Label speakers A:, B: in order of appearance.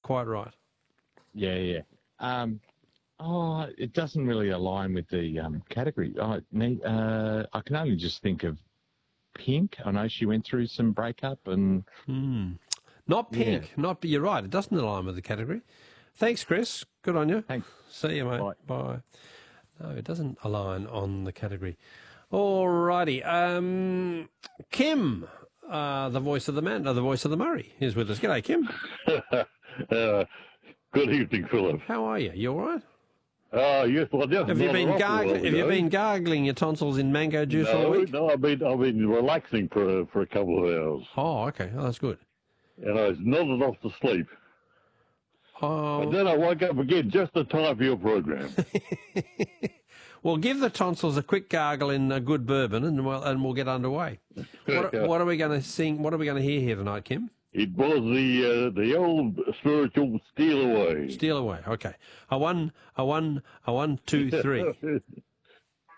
A: quite right.
B: Yeah. It doesn't really align with the category. I can only just think of Pink. I know she went through some breakup and...
A: Not Pink.
B: Yeah.
A: You're right. It doesn't align with the category. Thanks, Chris. Good on you.
B: Thanks.
A: See you, mate.
B: Bye.
A: Bye. No, it doesn't align on the category. All righty. Kim, the voice of the man, the voice of the Murray, is with us. G'day, Kim.
C: Good evening, Philip.
A: How are you? You all right?
C: Yes, well, just
A: Have you been gargling your tonsils in mango juice all week?
C: No, I've been relaxing for a couple of hours.
A: Oh, okay. Oh, that's good.
C: And I was nodded off to sleep.
A: Oh.
C: And then I woke up again just in time for your program.
A: Well, give the tonsils a quick gargle in a good bourbon, and we'll get underway. What are we going to sing? What are we going to hear here tonight, Kim?
C: It was the old spiritual Steal Away.
A: Steal Away. Okay. A one, two, three.